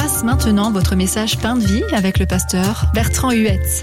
passe maintenant votre message Pain de vie avec le pasteur Bertrand Huetz.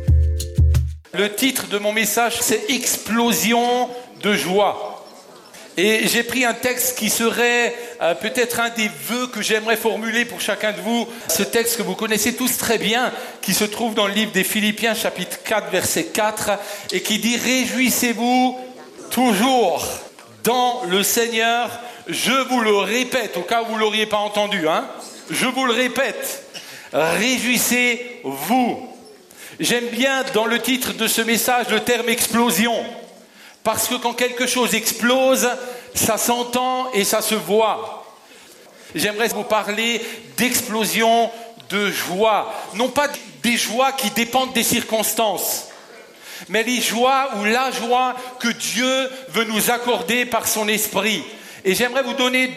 Le titre de mon message, c'est « Explosion de joie ». Et j'ai pris un texte qui serait peut-être un des vœux que j'aimerais formuler pour chacun de vous. Ce texte que vous connaissez tous très bien, qui se trouve dans le livre des Philippiens, chapitre 4, verset 4, et qui dit « Réjouissez-vous toujours dans le Seigneur ». Je vous le répète, au cas où vous ne l'auriez pas entendu, je vous le répète, réjouissez-vous. J'aime bien dans le titre de ce message le terme explosion, parce que quand quelque chose explose, ça s'entend et ça se voit. J'aimerais vous parler d'explosion de joie, non pas des joies qui dépendent des circonstances, mais les joies ou la joie que Dieu veut nous accorder par son esprit. Et j'aimerais vous donner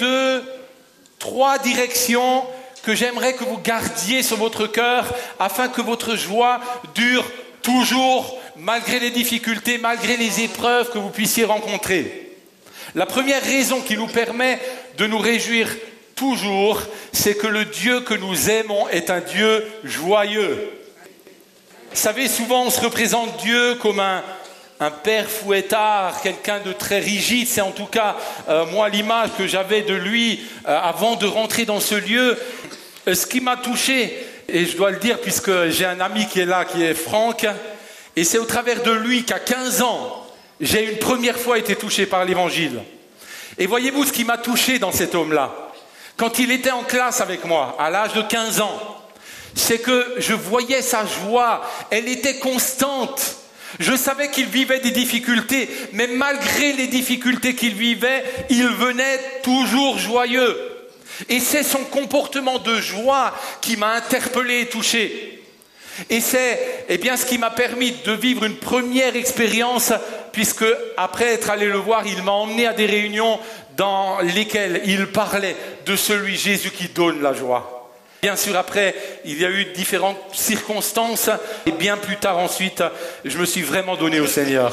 3 directions que j'aimerais que vous gardiez sur votre cœur afin que votre joie dure toujours, malgré les difficultés, malgré les épreuves que vous puissiez rencontrer. La première raison qui nous permet de nous réjouir toujours, c'est que le Dieu que nous aimons est un Dieu joyeux. Vous savez, souvent on se représente Dieu comme un père fouettard, quelqu'un de très rigide. C'est en tout cas moi l'image que j'avais de lui avant de rentrer dans ce lieu. Ce qui m'a touché, et je dois le dire puisque j'ai un ami qui est là, qui est Franck, et c'est au travers de lui qu'à 15 ans, j'ai une première fois été touché par l'évangile. Et voyez-vous ce qui m'a touché dans cet homme-là, quand il était en classe avec moi, à l'âge de 15 ans, c'est que je voyais sa joie, elle était constante. Je savais qu'il vivait des difficultés, mais malgré les difficultés qu'il vivait, il venait toujours joyeux. Et c'est son comportement de joie qui m'a interpellé et touché. Et c'est ce qui m'a permis de vivre une première expérience, puisque après être allé le voir, il m'a emmené à des réunions dans lesquelles il parlait de celui Jésus qui donne la joie. Bien sûr, après, il y a eu différentes circonstances et bien plus tard ensuite, je me suis vraiment donné au Seigneur.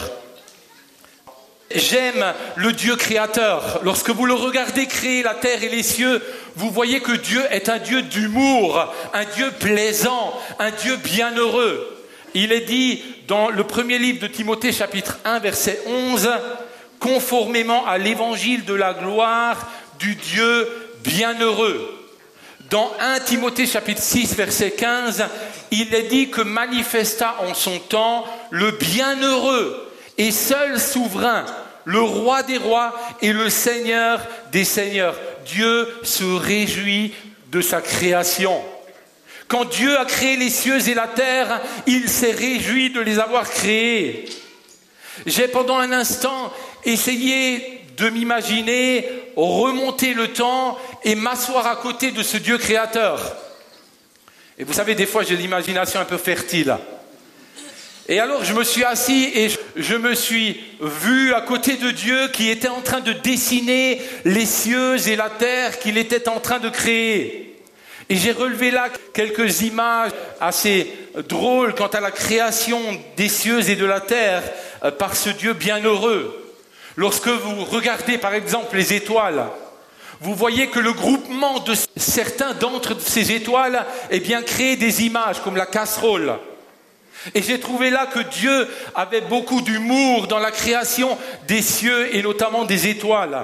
J'aime le Dieu créateur. Lorsque vous le regardez créer la terre et les cieux, vous voyez que Dieu est un Dieu d'humour, un Dieu plaisant, un Dieu bienheureux. Il est dit dans le premier livre de Timothée, chapitre 1, verset 11, « Conformément à l'évangile de la gloire du Dieu bienheureux ». Dans 1 Timothée chapitre 6 verset 15, il est dit que manifesta en son temps le bienheureux et seul souverain, le roi des rois et le Seigneur des seigneurs. Dieu se réjouit de sa création. Quand Dieu a créé les cieux et la terre, il s'est réjoui de les avoir créés. J'ai pendant un instant essayé de m'imaginer remonter le temps et m'asseoir à côté de ce Dieu créateur. Et vous savez, des fois, j'ai l'imagination un peu fertile. Et alors, je me suis assis et je me suis vu à côté de Dieu qui était en train de dessiner les cieux et la terre qu'il était en train de créer. Et j'ai relevé là quelques images assez drôles quant à la création des cieux et de la terre par ce Dieu bienheureux. Lorsque vous regardez par exemple les étoiles, vous voyez que le groupement de certains d'entre ces étoiles crée des images comme la casserole. Et j'ai trouvé là que Dieu avait beaucoup d'humour dans la création des cieux et notamment des étoiles.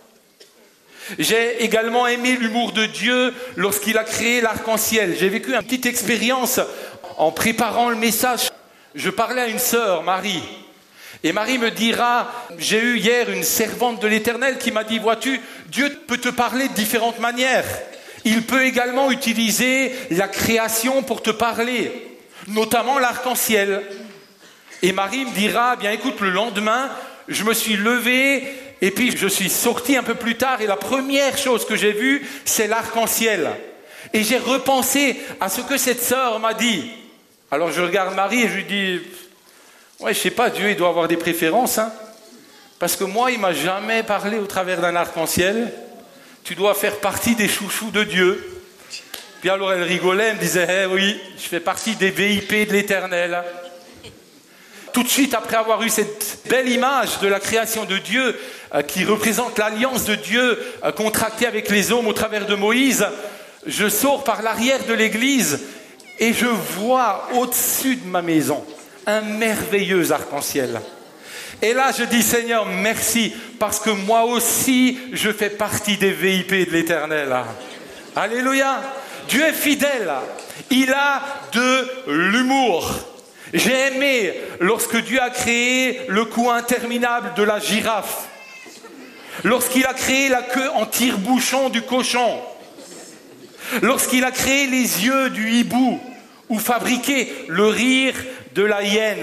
J'ai également aimé l'humour de Dieu lorsqu'il a créé l'arc-en-ciel. J'ai vécu une petite expérience en préparant le message. Je parlais à une sœur, Marie. Et Marie me dira, j'ai eu hier une servante de l'Éternel qui m'a dit, vois-tu, Dieu peut te parler de différentes manières. Il peut également utiliser la création pour te parler, notamment l'arc-en-ciel. Et Marie me dira, écoute, le lendemain, je me suis levé et puis je suis sorti un peu plus tard et la première chose que j'ai vue, c'est l'arc-en-ciel. Et j'ai repensé à ce que cette sœur m'a dit. Alors je regarde Marie et je lui dis... Ouais, je sais pas, Dieu, il doit avoir des préférences, parce que moi, il m'a jamais parlé au travers d'un arc-en-ciel. Tu dois faire partie des chouchous de Dieu. Puis alors, elle rigolait, elle me disait, oui, je fais partie des VIP de l'Éternel. Tout de suite, après avoir eu cette belle image de la création de Dieu, qui représente l'alliance de Dieu contractée avec les hommes au travers de Moïse, je sors par l'arrière de l'église et je vois au-dessus de ma maison un merveilleux arc-en-ciel. Et là, je dis, Seigneur, merci, parce que moi aussi, je fais partie des VIP de l'Éternel. Alléluia. Dieu est fidèle. Il a de l'humour. J'ai aimé lorsque Dieu a créé le cou interminable de la girafe, lorsqu'il a créé la queue en tire-bouchon du cochon, lorsqu'il a créé les yeux du hibou ou fabriqué le rire de la hyène.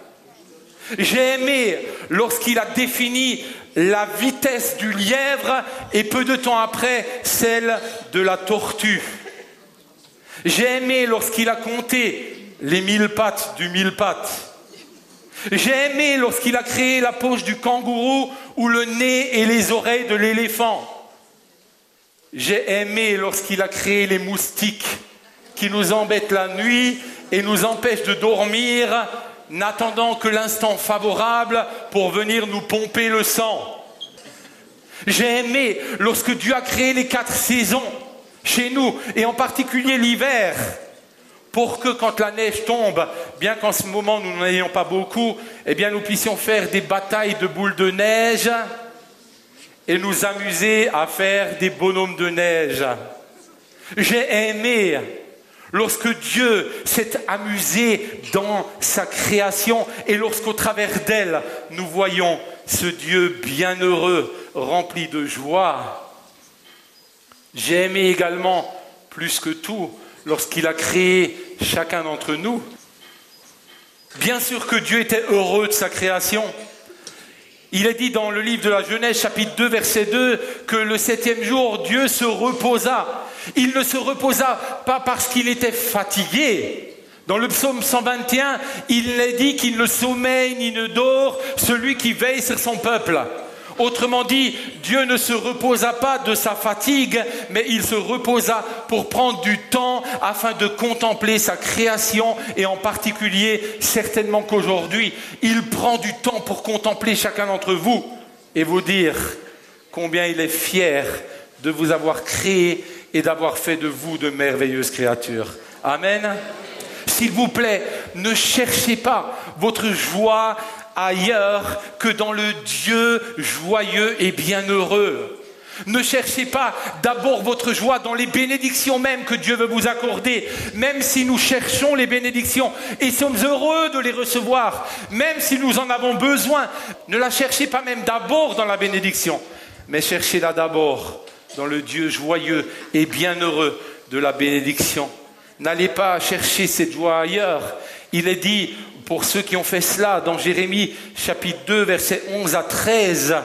J'ai aimé lorsqu'il a défini la vitesse du lièvre et peu de temps après celle de la tortue. J'ai aimé lorsqu'il a compté les 1000 pattes du 1000 pattes. J'ai aimé lorsqu'il a créé la poche du kangourou ou le nez et les oreilles de l'éléphant. J'ai aimé lorsqu'il a créé les moustiques qui nous embêtent la nuit et nous empêchent de dormir, n'attendant que l'instant favorable pour venir nous pomper le sang. J'ai aimé lorsque Dieu a créé les 4 saisons chez nous, et en particulier l'hiver, pour que quand la neige tombe, bien qu'en ce moment nous n'en ayons pas beaucoup, eh bien nous puissions faire des batailles de boules de neige et nous amuser à faire des bonhommes de neige. J'ai aimé lorsque Dieu s'est amusé dans sa création et lorsqu'au travers d'elle, nous voyons ce Dieu bienheureux, rempli de joie. J'ai aimé également, plus que tout, lorsqu'il a créé chacun d'entre nous. Bien sûr que Dieu était heureux de sa création. Il est dit dans le livre de la Genèse, chapitre 2, verset 2, que le 7e jour, Dieu se reposa. Il ne se reposa pas parce qu'il était fatigué. Dans le psaume 121, il est dit qu'il ne sommeille ni ne dort celui qui veille sur son peuple. Autrement dit, Dieu ne se reposa pas de sa fatigue, mais il se reposa pour prendre du temps afin de contempler sa création, et en particulier, certainement qu'aujourd'hui, il prend du temps pour contempler chacun d'entre vous et vous dire combien il est fier de vous avoir créé et d'avoir fait de vous de merveilleuses créatures. Amen. S'il vous plaît, ne cherchez pas votre joie ailleurs que dans le Dieu joyeux et bienheureux. Ne cherchez pas d'abord votre joie dans les bénédictions même que Dieu veut vous accorder, même si nous cherchons les bénédictions et sommes heureux de les recevoir, même si nous en avons besoin. Ne la cherchez pas même d'abord dans la bénédiction, mais cherchez-la d'abord dans le Dieu joyeux et bienheureux de la bénédiction. N'allez pas chercher cette joie ailleurs. Il est dit, pour ceux qui ont fait cela, dans Jérémie, chapitre 2, versets 11 à 13.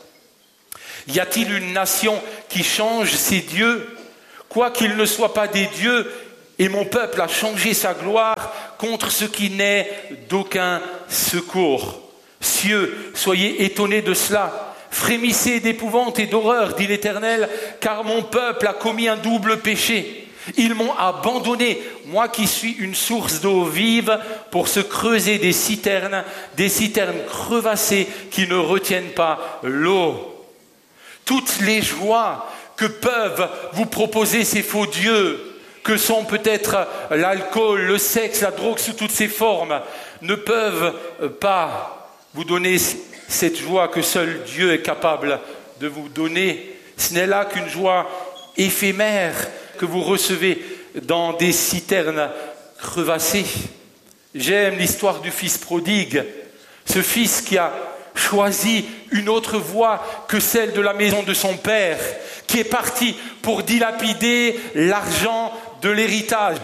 Y a-t-il une nation qui change ses dieux, quoiqu'ils ne soient pas des dieux, et mon peuple a changé sa gloire contre ce qui n'est d'aucun secours. Cieux, soyez étonnés de cela. Frémissez d'épouvante et d'horreur, dit l'Éternel, car mon peuple a commis un double péché. Ils m'ont abandonné, moi qui suis une source d'eau vive, pour se creuser des citernes crevassées qui ne retiennent pas l'eau. Toutes les joies que peuvent vous proposer ces faux dieux, que sont peut-être l'alcool, le sexe, la drogue sous toutes ses formes, ne peuvent pas vous donner cette joie que seul Dieu est capable de vous donner. Ce n'est là qu'une joie éphémère que vous recevez dans des citernes crevassées. J'aime l'histoire du fils prodigue, ce fils qui a choisi une autre voie que celle de la maison de son père, qui est parti pour dilapider l'argent de l'héritage.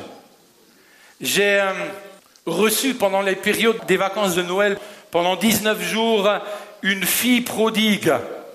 J'ai reçu pendant les périodes des vacances de Noël, pendant 19 jours, une fille prodigue.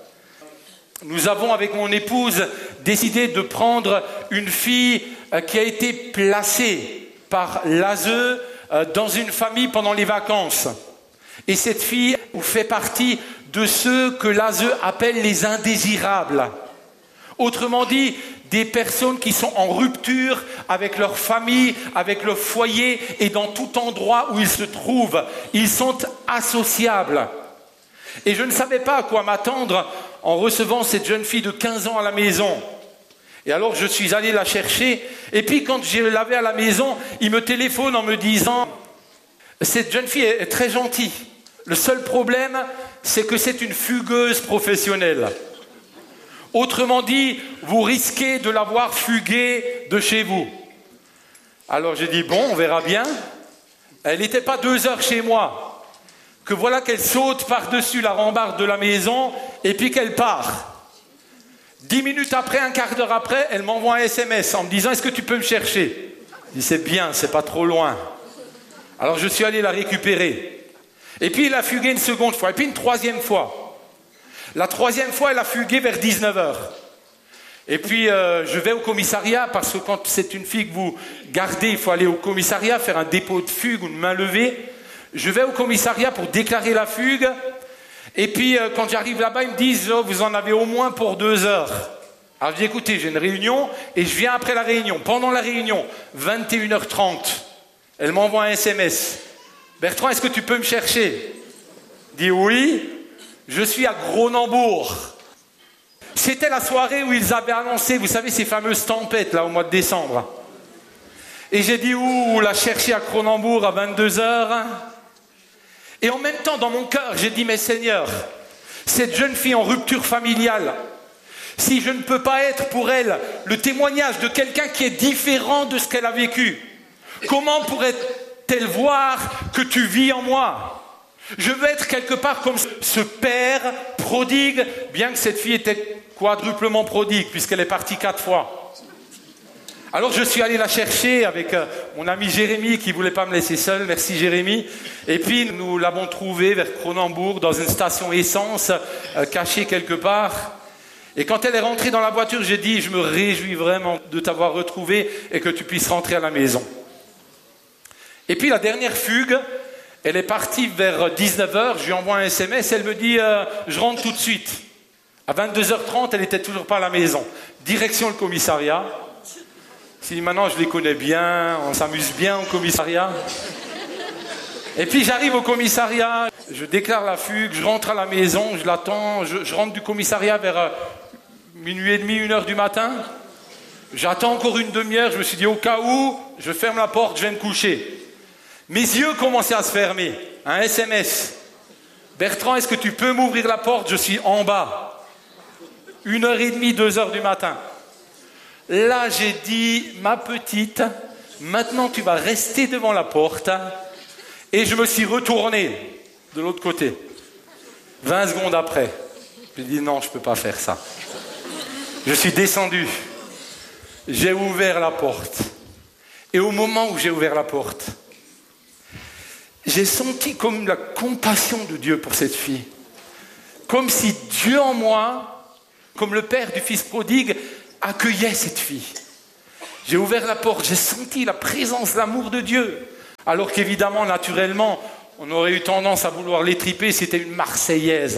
Nous avons, avec mon épouse, décidé de prendre une fille qui a été placée par l'ASE dans une famille pendant les vacances. Et cette fille fait partie de ceux que l'ASE appelle les indésirables. Autrement dit, des personnes qui sont en rupture avec leur famille, avec leur foyer et dans tout endroit où ils se trouvent. Ils sont associables. Et je ne savais pas à quoi m'attendre en recevant cette jeune fille de 15 ans à la maison. Et alors je suis allé la chercher. Et puis quand je l'avais à la maison, il me téléphone en me disant « Cette jeune fille est très gentille. Le seul problème, c'est que c'est une fugueuse professionnelle. Autrement dit, vous risquez de la voir fuguer de chez vous. » Alors j'ai dit « Bon, on verra bien. » Elle n'était pas 2 heures chez moi. Que voilà qu'elle saute par-dessus la rambarde de la maison et puis qu'elle part. 10 minutes après, un quart d'heure après, elle m'envoie un SMS en me disant « Est-ce que tu peux me chercher ?» Je dis « C'est bien, c'est pas trop loin. » Alors je suis allé la récupérer. Et puis il a fugué une seconde fois, et puis une troisième fois. La troisième fois, elle a fugué vers 19h. Et puis je vais au commissariat, parce que quand c'est une fille que vous gardez, il faut aller au commissariat, faire un dépôt de fugue ou une main levée. Je vais au commissariat pour déclarer la fugue. Et puis, quand j'arrive là-bas, ils me disent « Oh, vous en avez au moins pour 2 heures. » Alors, je dis « Écoutez, j'ai une réunion et je viens après la réunion. » Pendant la réunion, 21h30, elle m'envoie un SMS. « Bertrand, est-ce que tu peux me chercher ?» Je dis « Oui, je suis à Cronenbourg. » C'était la soirée où ils avaient annoncé, vous savez, ces fameuses tempêtes, là, au mois de décembre. Et j'ai dit « Ouh, la chercher à Cronenbourg à 22h. » Et en même temps, dans mon cœur, j'ai dit, mais Seigneur, cette jeune fille en rupture familiale, si je ne peux pas être pour elle le témoignage de quelqu'un qui est différent de ce qu'elle a vécu, comment pourrait-elle voir que tu vis en moi ? Je veux être quelque part comme ce père prodigue, bien que cette fille était quadruplement prodigue, puisqu'elle est partie 4 fois. Alors je suis allé la chercher avec mon ami Jérémy qui ne voulait pas me laisser seul, merci Jérémy. Et puis nous l'avons trouvée vers Cronenbourg dans une station essence, cachée quelque part. Et quand elle est rentrée dans la voiture, j'ai dit « Je me réjouis vraiment de t'avoir retrouvée et que tu puisses rentrer à la maison. » Et puis la dernière fugue, elle est partie vers 19h, je lui envoie un SMS, elle me dit « Je rentre tout de suite. » À 22h30, elle n'était toujours pas à la maison. Direction le commissariat. Si maintenant je les connais bien, on s'amuse bien au commissariat. Et puis j'arrive au commissariat, je déclare la fugue, je rentre à la maison, je l'attends, je rentre du commissariat vers minuit et demi, 1h du matin. J'attends encore une demi-heure, je me suis dit au cas où, je ferme la porte, je vais me coucher. Mes yeux commençaient à se fermer. Un SMS. Bertrand, est-ce que tu peux m'ouvrir la porte ? Je suis en bas. 1h30, 2h du matin. Là, j'ai dit, ma petite, maintenant tu vas rester devant la porte. Et je me suis retourné de l'autre côté. 20 secondes après, j'ai dit non, je ne peux pas faire ça. Je suis descendu. J'ai ouvert la porte. Et au moment où j'ai ouvert la porte, j'ai senti comme la compassion de Dieu pour cette fille. Comme si Dieu en moi, comme le père du fils prodigue, accueillait cette fille. J'ai ouvert la porte, j'ai senti la présence, l'amour de Dieu. Alors qu'évidemment, naturellement, on aurait eu tendance à vouloir l'étriper, c'était une Marseillaise.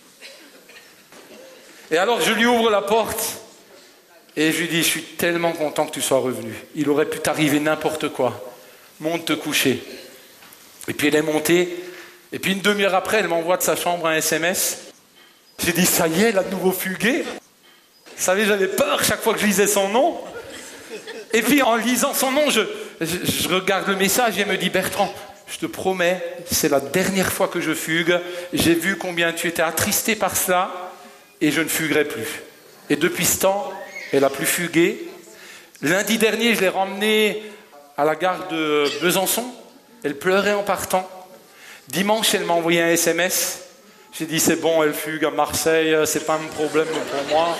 Et alors je lui ouvre la porte et je lui dis, je suis tellement content que tu sois revenu. Il aurait pu t'arriver n'importe quoi. Monte te coucher. Et puis elle est montée, et puis une demi-heure après, elle m'envoie de sa chambre un SMS. J'ai dit, ça y est, elle a de nouveau fugué. Vous savez, j'avais peur chaque fois que je lisais son nom. Et puis en lisant son nom, je regarde le message et elle me dit, Bertrand, je te promets, c'est la dernière fois que je fugue. J'ai vu combien tu étais attristé par cela et je ne fuguerai plus. Et depuis ce temps, elle n'a plus fugué. Lundi dernier, je l'ai ramenée à la gare de Besançon. Elle pleurait en partant. Dimanche, elle m'a envoyé un SMS. J'ai dit, c'est bon, elle fugue à Marseille, c'est pas un problème pour moi.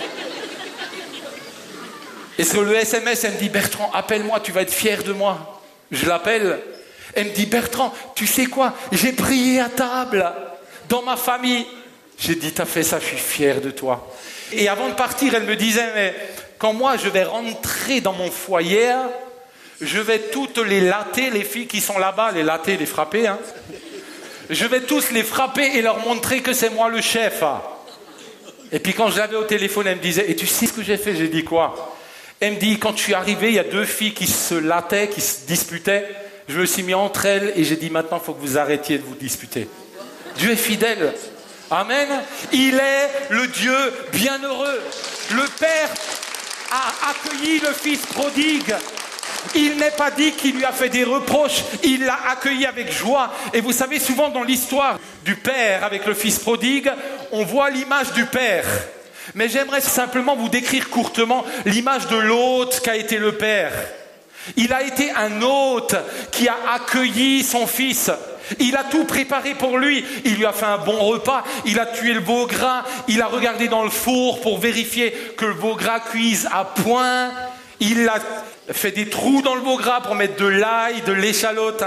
Et sur le SMS, elle me dit, Bertrand, appelle-moi, tu vas être fier de moi. Je l'appelle. Elle me dit, Bertrand, tu sais quoi ? J'ai prié à table dans ma famille. J'ai dit, t'as fait ça, je suis fier de toi. Et avant de partir, elle me disait, mais quand moi je vais rentrer dans mon foyer, je vais toutes les latter, les filles qui sont là-bas, les latter, les frapper. Hein. Je vais tous les frapper et leur montrer que c'est moi le chef. Et puis quand je l'avais au téléphone, elle me disait, et tu sais ce que j'ai fait ? J'ai dit quoi ? Elle me dit, quand je suis arrivé, il y a 2 filles qui se lattaient, qui se disputaient. Je me suis mis entre elles et j'ai dit, maintenant, il faut que vous arrêtiez de vous disputer. Dieu est fidèle. Amen. Il est le Dieu bienheureux. Le Père a accueilli le fils prodigue. Il n'est pas dit qu'il lui a fait des reproches, il l'a accueilli avec joie. Et vous savez, souvent dans l'histoire du père avec le fils prodigue, on voit l'image du père. Mais j'aimerais simplement vous décrire courtement l'image de l'hôte qu'a été le père. Il a été un hôte qui a accueilli son fils. Il a tout préparé pour lui. Il lui a fait un bon repas. Il a tué le veau gras. Il a regardé dans le four pour vérifier que le veau gras cuise à point. Il a fait des trous dans le veau gras pour mettre de l'ail, de l'échalote.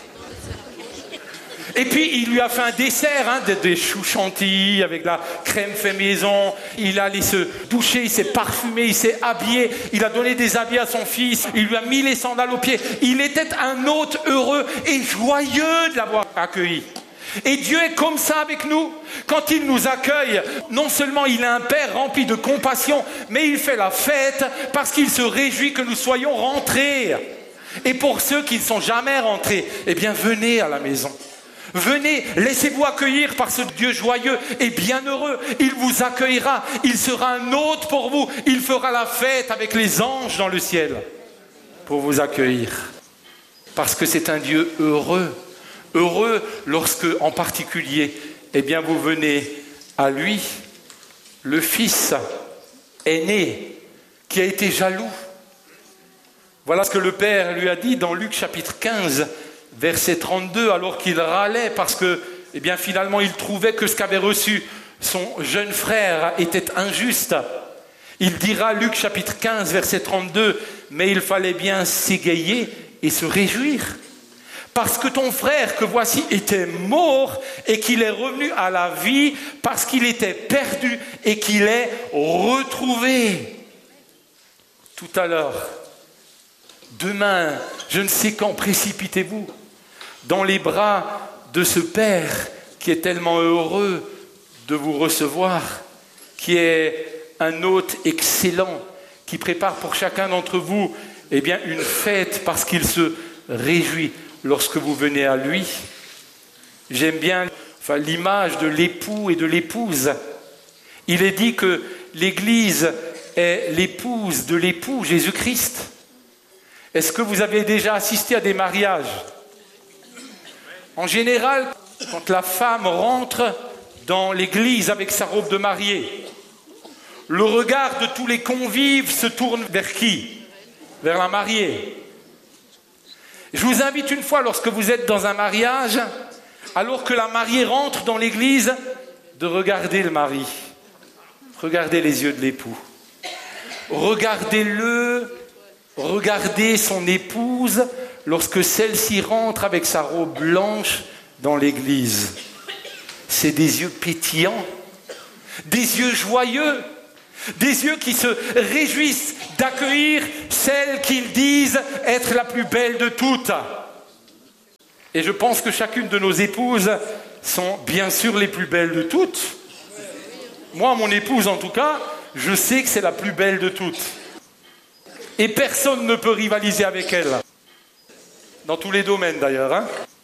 Et puis, il lui a fait un dessert, des choux chantilly avec la crème fait maison. Il est allé se doucher, il s'est parfumé, il s'est habillé. Il a donné des habits à son fils. Il lui a mis les sandales aux pieds. Il était un hôte heureux et joyeux de l'avoir accueilli. Et Dieu est comme ça avec nous. Quand il nous accueille, non seulement il est un Père rempli de compassion, mais il fait la fête parce qu'il se réjouit que nous soyons rentrés. Et pour ceux qui ne sont jamais rentrés, eh bien venez à la maison. Venez, laissez-vous accueillir par ce Dieu joyeux et bienheureux. Il vous accueillera, il sera un hôte pour vous. Il fera la fête avec les anges dans le ciel pour vous accueillir. Parce que c'est un Dieu heureux. Heureux lorsque, en particulier, eh bien vous venez à lui, le fils aîné, qui a été jaloux. Voilà ce que le Père lui a dit dans Luc chapitre 15, verset 32, alors qu'il râlait parce que, eh bien finalement, il trouvait que ce qu'avait reçu son jeune frère était injuste. Il dira, Luc chapitre 15, verset 32, « Mais il fallait bien s'égayer et se réjouir. Parce que ton frère que voici était mort et qu'il est revenu à la vie, parce qu'il était perdu et qu'il est retrouvé. » Tout à l'heure, demain, je ne sais quand, précipitez-vous dans les bras de ce Père qui est tellement heureux de vous recevoir, qui est un hôte excellent, qui prépare pour chacun d'entre vous eh bien, une fête parce qu'il se réjouit lorsque vous venez à lui. J'aime bien l'image de l'époux et de l'épouse. Il est dit que l'Église est l'épouse de l'époux Jésus-Christ. Est-ce que vous avez déjà assisté à des mariages ? En général, quand la femme rentre dans l'église avec sa robe de mariée, le regard de tous les convives se tourne vers qui ? Vers la mariée. Je vous invite une fois, lorsque vous êtes dans un mariage, alors que la mariée rentre dans l'église, de regarder le mari. Regardez les yeux de l'époux. Regardez-le. Regardez son épouse lorsque celle-ci rentre avec sa robe blanche dans l'église. C'est des yeux pétillants, des yeux joyeux, des yeux qui se réjouissent d'accueillir celle qu'ils disent être la plus belle de toutes. Et je pense que chacune de nos épouses sont bien sûr les plus belles de toutes. Moi, mon épouse en tout cas, je sais que c'est la plus belle de toutes. Et personne ne peut rivaliser avec elle. Dans tous les domaines d'ailleurs.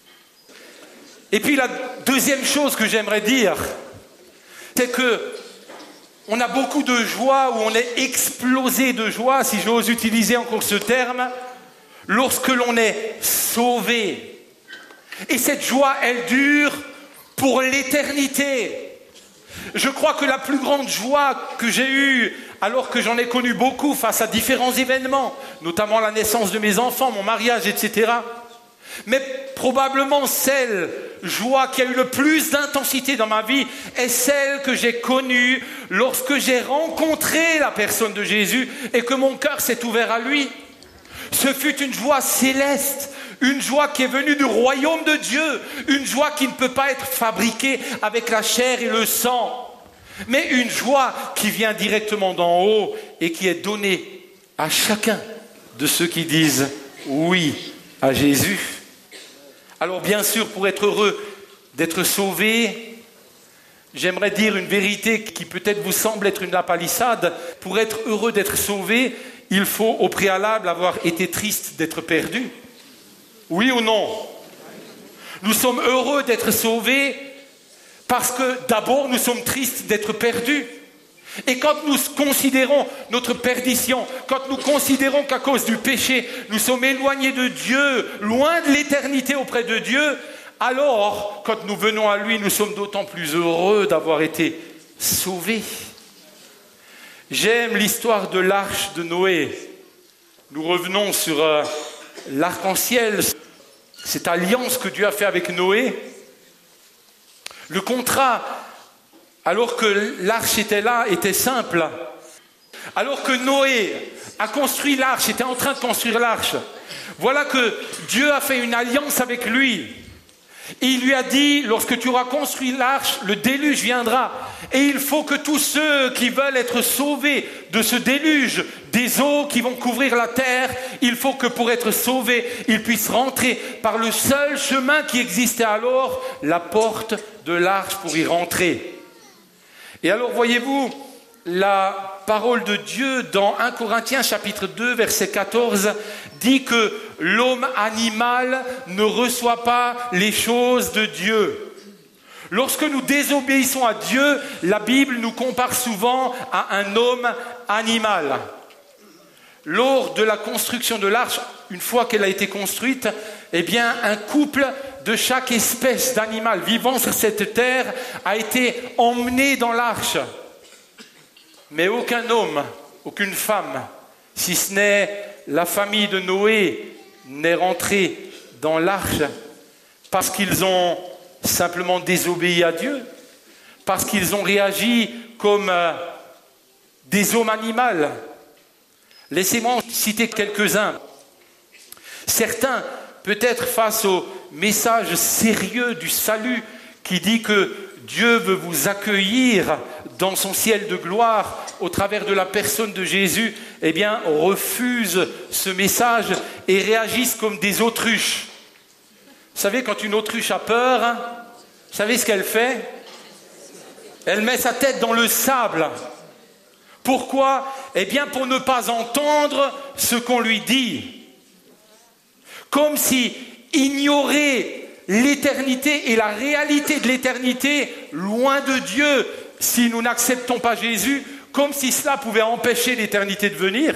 Et puis la deuxième chose que j'aimerais dire, c'est que on a beaucoup de joie, ou on est explosé de joie, si j'ose utiliser encore ce terme, lorsque l'on est sauvé. Et cette joie, elle dure pour l'éternité. Je crois que la plus grande joie que j'ai eue, alors que j'en ai connu beaucoup face à différents événements, notamment la naissance de mes enfants, mon mariage, etc., mais probablement celle joie qui a eu le plus d'intensité dans ma vie est celle que j'ai connue lorsque j'ai rencontré la personne de Jésus et que mon cœur s'est ouvert à lui. Ce fut une joie céleste, une joie qui est venue du royaume de Dieu, une joie qui ne peut pas être fabriquée avec la chair et le sang, mais une joie qui vient directement d'en haut et qui est donnée à chacun de ceux qui disent oui à Jésus. Alors bien sûr, pour être heureux d'être sauvé, j'aimerais dire une vérité qui peut-être vous semble être une lapalissade. Pour être heureux d'être sauvé, il faut au préalable avoir été triste d'être perdu. Oui ou non ? Nous sommes heureux d'être sauvés parce que d'abord nous sommes tristes d'être perdus. Et quand nous considérons notre perdition, quand nous considérons qu'à cause du péché, nous sommes éloignés de Dieu, loin de l'éternité auprès de Dieu, alors, quand nous venons à lui, nous sommes d'autant plus heureux d'avoir été sauvés. J'aime l'histoire de l'arche de Noé. Nous revenons sur l'arc-en-ciel, cette alliance que Dieu a fait avec Noé. Le contrat, alors que l'arche était là, était simple. Alors que Noé a construit l'arche, était en train de construire l'arche, voilà que Dieu a fait une alliance avec lui. Et il lui a dit, lorsque tu auras construit l'arche, le déluge viendra. Et il faut que tous ceux qui veulent être sauvés de ce déluge, des eaux qui vont couvrir la terre, il faut que pour être sauvés, ils puissent rentrer par le seul chemin qui existait alors, la porte de l'arche pour y rentrer. Et alors, voyez-vous, la parole de Dieu dans 1 Corinthiens chapitre 2 verset 14 dit que l'homme animal ne reçoit pas les choses de Dieu. Lorsque nous désobéissons à Dieu, la Bible nous compare souvent à un homme animal. Lors de la construction de l'arche, une fois qu'elle a été construite, eh bien, un couple de chaque espèce d'animal vivant sur cette terre a été emmené dans l'arche. Mais aucun homme, aucune femme, si ce n'est la famille de Noé, n'est rentré dans l'arche parce qu'ils ont simplement désobéi à Dieu, parce qu'ils ont réagi comme des hommes animaux. Laissez-moi en citer quelques-uns. Certains, peut-être face au message sérieux du salut qui dit que Dieu veut vous accueillir dans son ciel de gloire au travers de la personne de Jésus, eh bien, refusent ce message et réagissent comme des autruches. Vous savez, quand une autruche a peur, vous savez ce qu'elle fait ? Elle met sa tête dans le sable. Pourquoi ? Eh bien, pour ne pas entendre ce qu'on lui dit. Comme si ignorer l'éternité et la réalité de l'éternité loin de Dieu, si nous n'acceptons pas Jésus, comme si cela pouvait empêcher l'éternité de venir.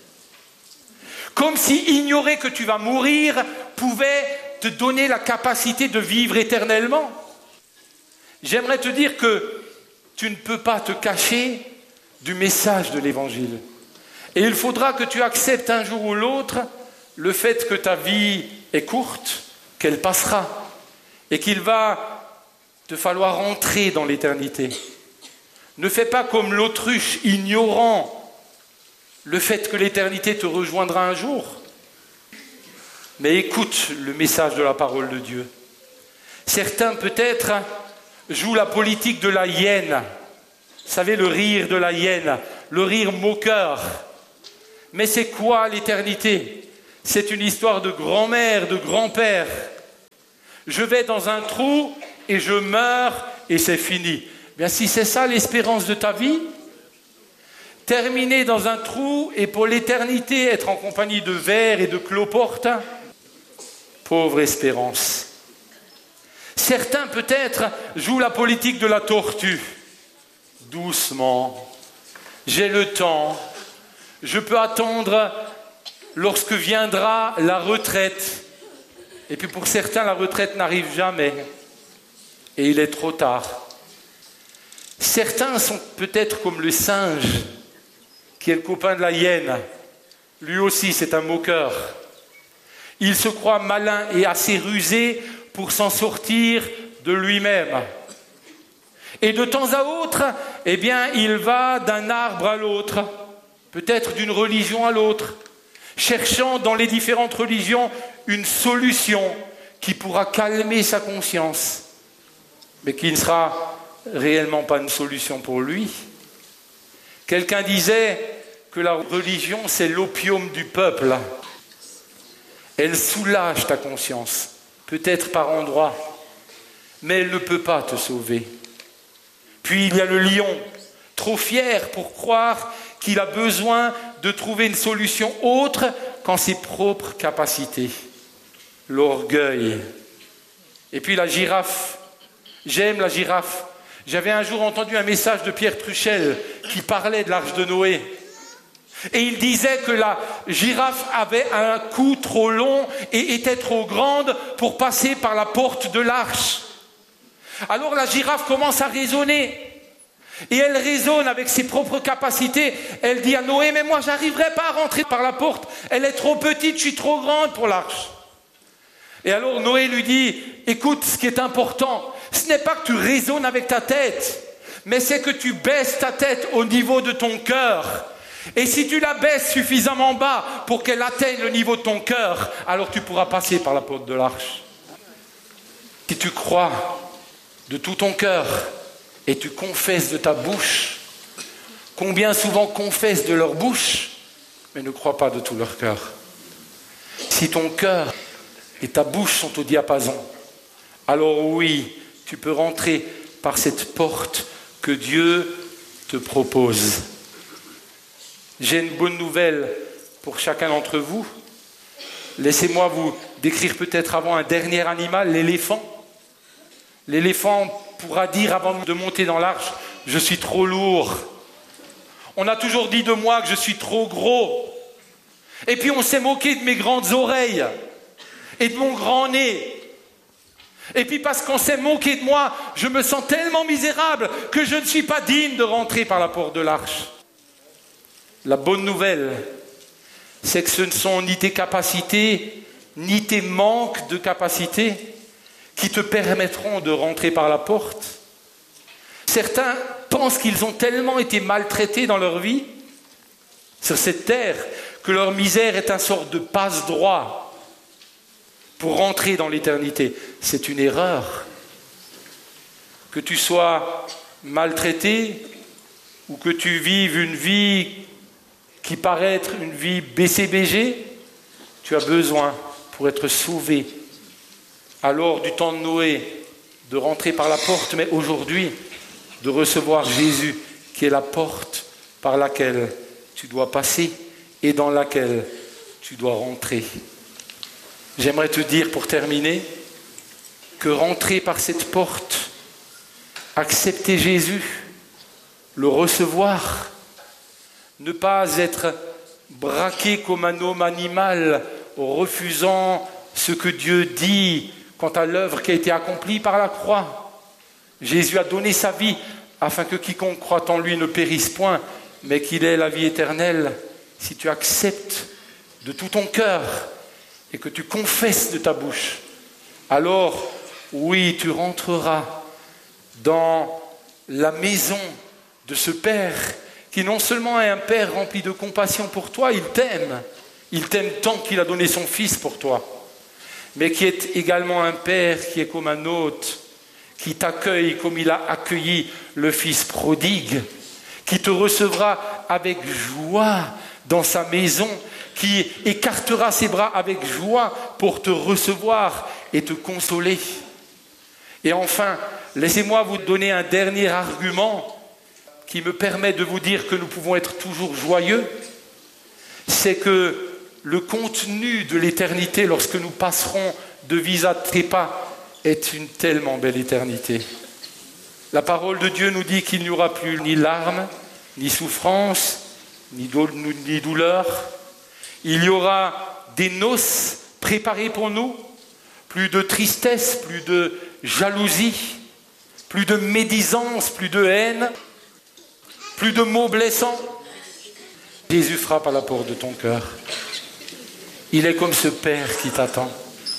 Comme si ignorer que tu vas mourir pouvait te donner la capacité de vivre éternellement. J'aimerais te dire que tu ne peux pas te cacher du message de l'Évangile. Et il faudra que tu acceptes un jour ou l'autre le fait que ta vie est courte, qu'elle passera, et qu'il va te falloir rentrer dans l'éternité. Ne fais pas comme l'autruche, ignorant le fait que l'éternité te rejoindra un jour. Mais écoute le message de la parole de Dieu. Certains, peut-être, jouent la politique de la hyène. Vous savez, le rire de la hyène, le rire moqueur. Mais c'est quoi l'éternité ? C'est une histoire de grand-mère, de grand-père. Je vais dans un trou et je meurs et c'est fini. Bien, si c'est ça l'espérance de ta vie, terminer dans un trou et pour l'éternité être en compagnie de vers et de cloportes, pauvre espérance. Certains peut-être jouent la politique de la tortue. Doucement, j'ai le temps, je peux attendre lorsque viendra la retraite. Et puis pour certains, la retraite n'arrive jamais. Et il est trop tard. Certains sont peut-être comme le singe, qui est le copain de la hyène. Lui aussi, c'est un moqueur. Il se croit malin et assez rusé pour s'en sortir de lui-même. Et de temps à autre, eh bien, il va d'un arbre à l'autre, peut-être d'une religion à l'autre, cherchant dans les différentes religions une solution qui pourra calmer sa conscience, mais qui ne sera réellement pas une solution pour lui. Quelqu'un disait que la religion, c'est l'opium du peuple. Elle soulage ta conscience, peut-être par endroits, mais elle ne peut pas te sauver. Puis il y a le lion, trop fier pour croire qu'il a besoin de trouver une solution autre qu'en ses propres capacités. L'orgueil. Et puis la girafe. J'aime la girafe J'avais un jour entendu un message de Pierre Truchel qui parlait de l'arche de Noé. Et il disait que la girafe avait un cou trop long et était trop grande pour passer par la porte de l'arche. Alors la girafe commence à raisonner. Et elle raisonne avec ses propres capacités. Elle dit à Noé, mais moi j'arriverai pas à rentrer par la porte. Elle est trop petite, je suis trop grande pour l'arche. Et alors Noé lui dit, écoute, ce qui est important, ce n'est pas que tu raisonnes avec ta tête, mais c'est que tu baisses ta tête au niveau de ton cœur. Et si tu la baisses suffisamment bas pour qu'elle atteigne le niveau de ton cœur, alors tu pourras passer par la porte de l'arche. Si tu crois de tout ton cœur et tu confesses de ta bouche, combien souvent confessent de leur bouche, mais ne croient pas de tout leur cœur. Si ton cœur et ta bouche sont au diapason, alors oui, tu peux rentrer par cette porte que Dieu te propose. J'ai une bonne nouvelle pour chacun d'entre vous. Laissez-moi vous décrire peut-être avant un dernier animal, l'éléphant. L'éléphant pourra dire avant de monter dans l'arche, je suis trop lourd. On a toujours dit de moi que je suis trop gros. Et puis on s'est moqué de mes grandes oreilles et de mon grand nez. Et puis parce qu'on s'est moqué de moi, je me sens tellement misérable que je ne suis pas digne de rentrer par la porte de l'arche. La bonne nouvelle, c'est que ce ne sont ni tes capacités, ni tes manques de capacités qui te permettront de rentrer par la porte. Certains pensent qu'ils ont tellement été maltraités dans leur vie, sur cette terre, que leur misère est une sorte de passe-droit pour rentrer dans l'éternité. C'est une erreur. Que tu sois maltraité ou que tu vives une vie qui paraît être une vie BCBG, tu as besoin, pour être sauvé, alors du temps de Noé, de rentrer par la porte, mais aujourd'hui, de recevoir Jésus, qui est la porte par laquelle tu dois passer et dans laquelle tu dois rentrer. J'aimerais te dire, pour terminer, que rentrer par cette porte, accepter Jésus, le recevoir, ne pas être braqué comme un homme animal, refusant ce que Dieu dit quant à l'œuvre qui a été accomplie par la croix. Jésus a donné sa vie afin que quiconque croit en lui ne périsse point, mais qu'il ait la vie éternelle. Si tu acceptes de tout ton cœur et que tu confesses de ta bouche, alors oui, tu rentreras dans la maison de ce Père qui non seulement est un Père rempli de compassion pour toi, il t'aime tant qu'il a donné son Fils pour toi, mais qui est également un Père qui est comme un hôte, qui t'accueille comme il a accueilli le Fils prodigue, qui te recevra avec joie dans sa maison, qui écartera ses bras avec joie pour te recevoir et te consoler. Et enfin, laissez-moi vous donner un dernier argument qui me permet de vous dire que nous pouvons être toujours joyeux. C'est que le contenu de l'éternité, lorsque nous passerons de vie à trépas, est une tellement belle éternité. La parole de Dieu nous dit qu'il n'y aura plus ni larmes, ni souffrance, ni douleur. Il y aura des noces préparées pour nous, plus de tristesse, plus de jalousie, plus de médisance, plus de haine, plus de mots blessants. Jésus frappe à la porte de ton cœur. Il est comme ce Père qui t'attend.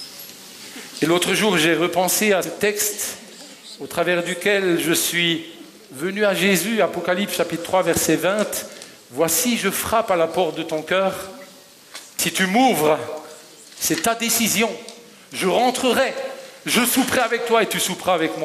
Et l'autre jour, j'ai repensé à ce texte au travers duquel je suis venu à Jésus, Apocalypse chapitre 3, verset 20. « Voici, je frappe à la porte de ton cœur. Si tu m'ouvres, c'est ta décision. Je rentrerai, je souperai avec toi et tu souperas avec moi. »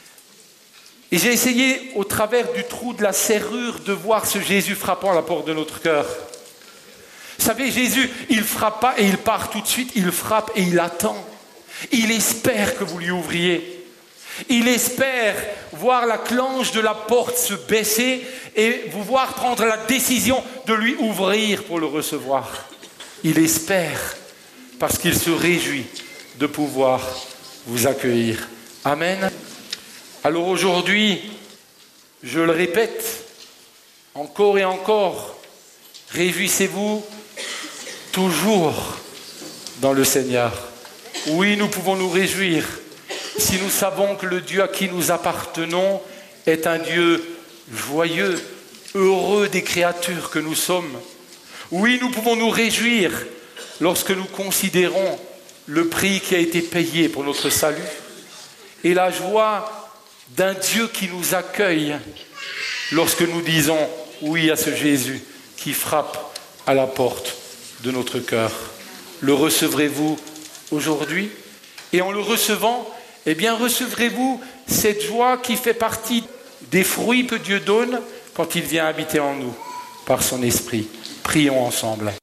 Et j'ai essayé, au travers du trou de la serrure, de voir ce Jésus frappant à la porte de notre cœur. Vous savez, Jésus, il frappe pas et il part tout de suite, il frappe et il attend. Il espère que vous lui ouvriez. Il espère voir la clenche de la porte se baisser et vous voir prendre la décision de lui ouvrir pour le recevoir. Il espère parce qu'il se réjouit de pouvoir vous accueillir. Amen. Alors aujourd'hui, je le répète, encore et encore, réjouissez-vous toujours dans le Seigneur. Oui, nous pouvons nous réjouir si nous savons que le Dieu à qui nous appartenons est un Dieu joyeux, heureux des créatures que nous sommes. Oui, nous pouvons nous réjouir lorsque nous considérons le prix qui a été payé pour notre salut et la joie d'un Dieu qui nous accueille lorsque nous disons oui à ce Jésus qui frappe à la porte de notre cœur. Le recevrez-vous aujourd'hui? Et en le recevant, eh bien recevrez-vous cette joie qui fait partie des fruits que Dieu donne quand il vient habiter en nous par son esprit. Prions ensemble.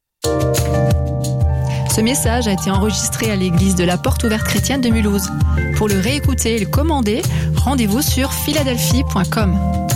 Ce message a été enregistré à l'église de la Porte Ouverte Chrétienne de Mulhouse. Pour le réécouter et le commander, rendez-vous sur philadelphie.com.